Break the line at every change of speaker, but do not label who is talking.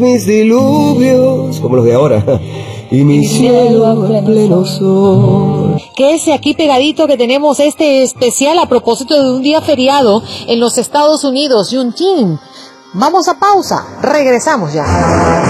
mis diluvios, como los de ahora, y mi cielo a pleno sol.
Quédese aquí pegadito que tenemos este especial a propósito de un día feriado en los Estados Unidos, Juneteenth. Vamos a pausa, regresamos ya.